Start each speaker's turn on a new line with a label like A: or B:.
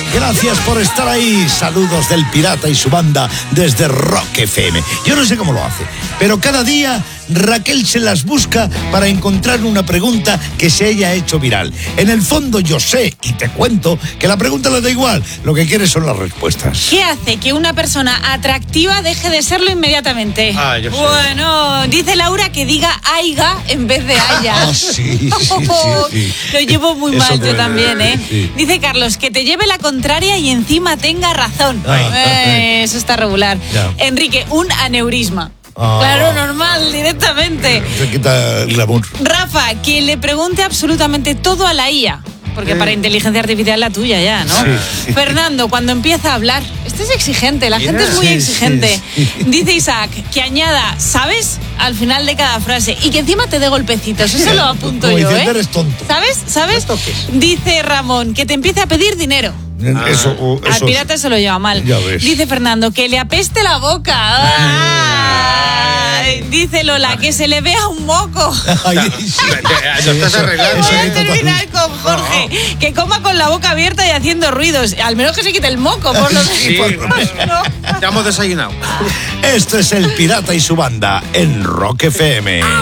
A: Gracias por estar ahí. Saludos del Pirata y su banda desde Rock FM. Yo no sé cómo lo hace, pero cada día Raquel se las busca para encontrar una pregunta que se haya hecho viral. En el fondo yo sé y te cuento que la pregunta le da igual. Lo que quiere son las respuestas.
B: ¿Qué hace que una persona atractiva deje de serlo inmediatamente?
C: Yo sé.
B: Bueno, dice Laura que diga aiga en vez de haya.
A: Sí.
B: Lo llevo muy
A: Eso
B: mal yo
A: duele,
B: también, ¿eh?
A: sí.
B: Dice Carlos que te lleve la contraria y encima tenga razón. Eso está regular.
A: Ya.
B: Enrique, un aneurisma. Claro, normal, directamente.
A: Se quita el glamour.
B: Rafa, que le pregunte absolutamente todo a la IA. Porque para inteligencia artificial la tuya ya, ¿no?
A: Sí.
B: Fernando, cuando empieza a hablar, este es exigente, la gente es muy exigente.
A: Sí.
B: Dice Isaac que añada, ¿sabes? Al final de cada frase. Y que encima te dé golpecitos. Eso lo apunto
A: Como
B: yo,
A: diciendo,
B: ¿eh?
A: eres tonto.
B: ¿Sabes? Dice Ramón que te empiece a pedir dinero.
A: Eso
B: Al pirata se lo lleva mal.
A: Ya ves.
B: Dice Fernando que le apeste la boca. Ay, dice Lola que se le vea un moco.
A: Ay,
C: Lo estás arreglando.
B: Voy a
A: sí,
B: terminar con Jorge, que coma con la boca abierta y haciendo ruidos. Al menos que se quite el moco, por lo
C: Sí,
B: menos. No.
C: ya hemos desayunado.
A: Esto es el Pirata y su banda en Rock FM.